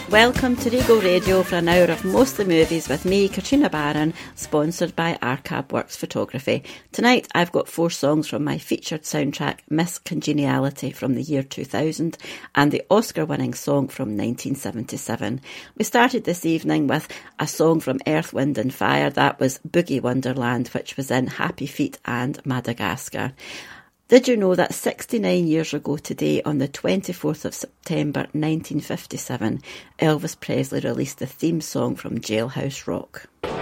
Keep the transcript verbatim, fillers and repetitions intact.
Welcome to Regal Radio for an hour of mostly movies with me, Katrina Barron, sponsored by Arcab Works Photography. Tonight I've got four songs from my featured soundtrack Miss Congeniality from the year two thousand and the Oscar-winning song from nineteen seventy-seven. We started this evening with a song from Earth, Wind and Fire. That was Boogie Wonderland, which was in Happy Feet and Madagascar. Did you know that sixty-nine years ago today, on the twenty-fourth of September nineteen fifty-seven, Elvis Presley released the theme song from Jailhouse Rock?